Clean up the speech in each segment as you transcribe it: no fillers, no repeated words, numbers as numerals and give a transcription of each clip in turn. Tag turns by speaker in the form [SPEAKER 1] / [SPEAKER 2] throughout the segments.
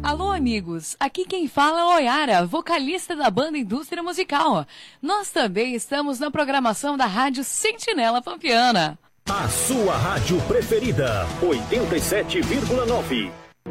[SPEAKER 1] Alô, amigos, aqui quem fala é Oyara, vocalista da banda Indústria Musical. Nós também estamos na programação da Rádio Sentinela Pampiana.
[SPEAKER 2] A sua rádio preferida, 87,9.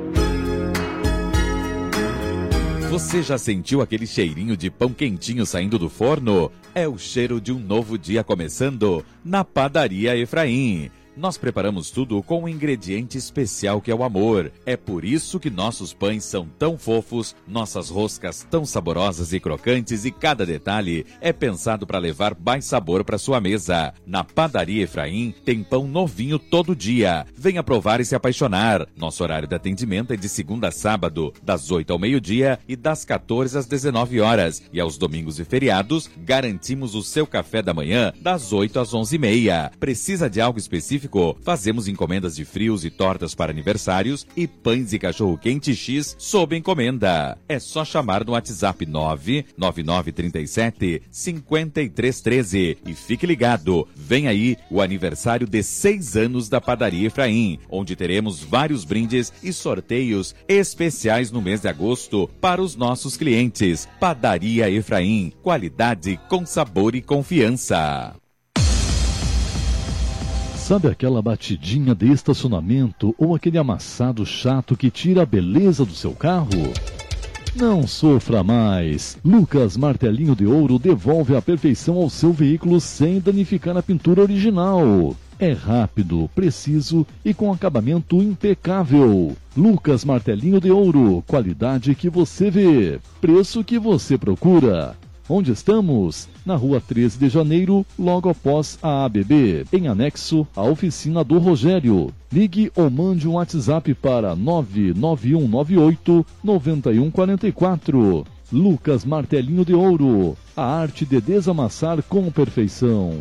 [SPEAKER 3] Você já sentiu aquele cheirinho de pão quentinho saindo do forno? É o cheiro de um novo dia começando na Padaria Efraim. Nós preparamos tudo com um ingrediente especial que é o amor. É por isso que nossos pães são tão fofos, nossas roscas tão saborosas e crocantes e cada detalhe é pensado para levar mais sabor para sua mesa. Na Padaria Efraim tem pão novinho todo dia. Venha provar e se apaixonar. Nosso horário de atendimento é de segunda a sábado, das 8 ao meio-dia e das 14 às 19 horas. E aos domingos e feriados, garantimos o seu café da manhã das 8 às 11h30. Precisa de algo específico? Fazemos encomendas de frios e tortas para aniversários e pães e cachorro-quente X sob encomenda. É só chamar no WhatsApp 99937-5313 e fique ligado. Vem aí o aniversário de 6 anos da Padaria Efraim, onde teremos vários brindes e sorteios especiais no mês de agosto para os nossos clientes. Padaria Efraim, qualidade com sabor e confiança.
[SPEAKER 4] Sabe aquela batidinha de estacionamento ou aquele amassado chato que tira a beleza do seu carro? Não sofra mais. Lucas Martelinho de Ouro devolve a perfeição ao seu veículo sem danificar a pintura original. É rápido, preciso e com acabamento impecável. Lucas Martelinho de Ouro, qualidade que você vê, preço que você procura. Onde estamos? Na rua 13 de janeiro, logo após a ABB, em anexo à oficina do Rogério. Ligue ou mande um WhatsApp para 99198-9144. Lucas Martelinho de Ouro, a arte de desamassar com perfeição.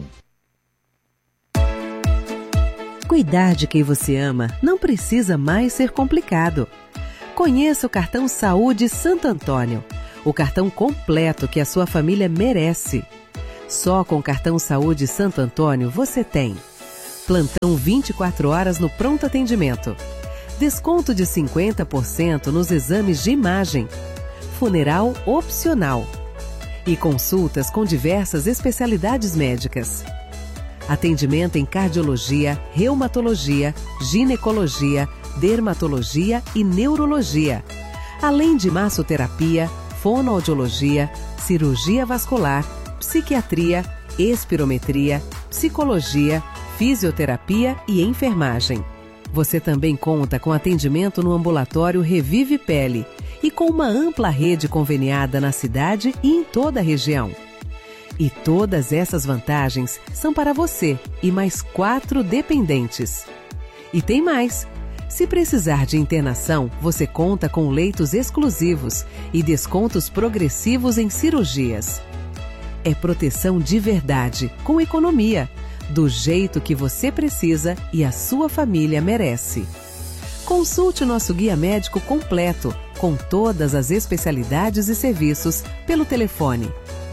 [SPEAKER 5] Cuidar de quem você ama não precisa mais ser complicado. Conheça o cartão Saúde Santo Antônio. O cartão completo que a sua família merece. Só com o cartão Saúde Santo Antônio você tem plantão 24 horas no pronto atendimento, desconto de 50% nos exames de imagem, funeral opcional e consultas com diversas especialidades médicas. Atendimento em cardiologia, reumatologia, ginecologia, dermatologia e neurologia, além de massoterapia, fonoaudiologia, cirurgia vascular, psiquiatria, espirometria, psicologia, fisioterapia e enfermagem. Você também conta com atendimento no ambulatório Revive Pele e com uma ampla rede conveniada na cidade e em toda a região. E todas essas vantagens são para você e mais 4 dependentes. E tem mais! Se precisar de internação, você conta com leitos exclusivos e descontos progressivos em cirurgias. É proteção de verdade, com economia, do jeito que você precisa e a sua família merece. Consulte o nosso guia médico completo, com todas as especialidades e serviços, pelo telefone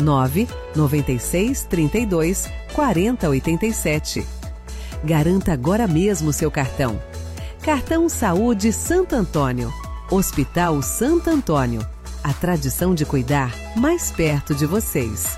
[SPEAKER 5] 996 32 40 87. Garanta agora mesmo seu cartão. Cartão Saúde Santo Antônio. Hospital Santo Antônio. A tradição de cuidar mais perto de vocês.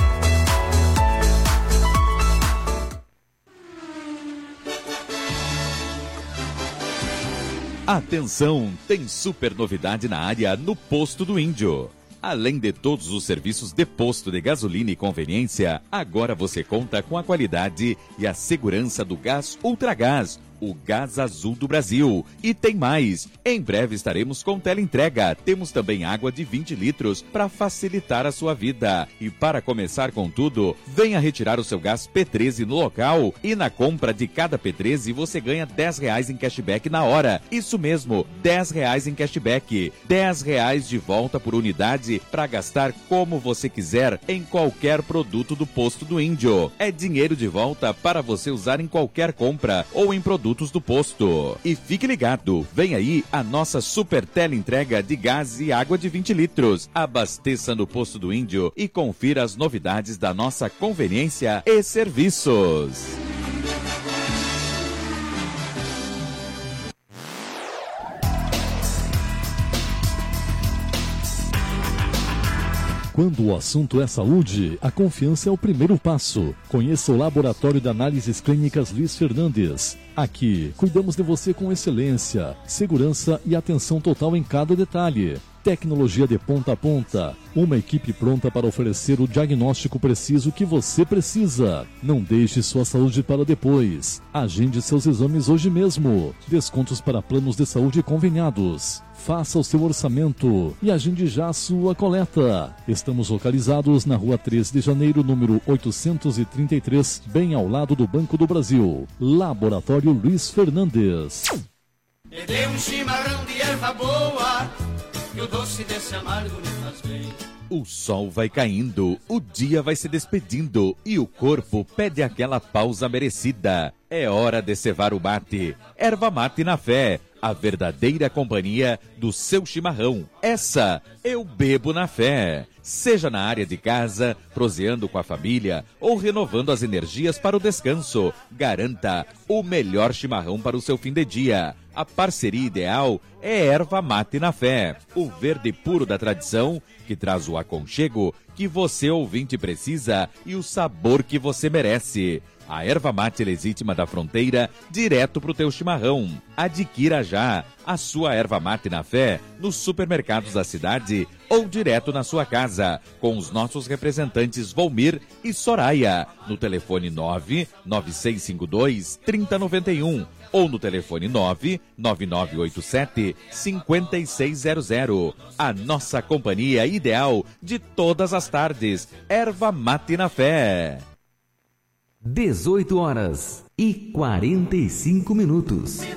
[SPEAKER 3] Atenção, tem super novidade na área no Posto do Índio. Além de todos os serviços de posto de gasolina e conveniência, agora você conta com a qualidade e a segurança do gás Ultragás, o gás azul do Brasil. E tem mais! Em breve estaremos com teleentrega. Temos também água de 20 litros para facilitar a sua vida. E para começar com tudo, venha retirar o seu gás P13 no local e na compra de cada P13 você ganha R$10 em cashback na hora. Isso mesmo, R$10 em cashback. R$10 de volta por unidade para gastar como você quiser em qualquer produto do Posto do Índio. É dinheiro de volta para você usar em qualquer compra ou em produtos do posto. E fique ligado, vem aí a nossa super teleentrega de gás e água de 20 litros. Abasteça no Posto do Índio e confira as novidades da nossa conveniência e serviços.
[SPEAKER 4] Quando o assunto é saúde, a confiança é o primeiro passo. Conheça o Laboratório de Análises Clínicas Luiz Fernandes. Aqui, cuidamos de você com excelência, segurança e atenção total em cada detalhe. Tecnologia de ponta a ponta. Uma equipe pronta para oferecer o diagnóstico preciso que você precisa. Não deixe sua saúde para depois. Agende seus exames hoje mesmo. Descontos para planos de saúde conveniados. Faça o seu orçamento e agende já a sua coleta. Estamos localizados na Rua 13 de Janeiro, número 833, bem ao lado do Banco do Brasil. Laboratório Luiz Fernandes.
[SPEAKER 6] Me dê um chimarrão de erva boa, que o doce desse amargo me faz bem.
[SPEAKER 3] O sol vai caindo, o dia vai se despedindo e o corpo pede aquela pausa merecida. É hora de cevar o mate. Erva Mate na Fé, a verdadeira companhia do seu chimarrão. Essa eu bebo na fé. Seja na área de casa, proseando com a família ou renovando as energias para o descanso, garanta o melhor chimarrão para o seu fim de dia. A parceria ideal é Erva Mate na Fé, o verde puro da tradição que traz o aconchego que você ouvinte precisa e o sabor que você merece. A erva mate legítima da fronteira, direto pro teu chimarrão. Adquira já a sua erva mate na Fé nos supermercados da cidade ou direto na sua casa, com os nossos representantes Volmir e Soraya, no telefone 99652-3091 ou no telefone 99987-5600. A nossa companhia ideal de todas as tardes. Erva Mate na Fé.
[SPEAKER 7] 18 horas e 45 minutos.